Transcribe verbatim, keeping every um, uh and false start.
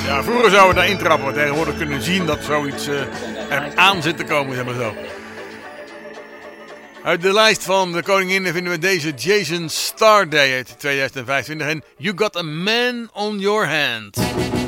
Ja, vroeger zouden we daar intrappen. Tegenwoordig kunnen we zien dat zoiets uh, er aan zit te komen, zeg maar zo. Uit de lijst van de koninginnen vinden we deze Jason Starday uit tweeduizend vijfentwintig en You Got a Man on Your Hand.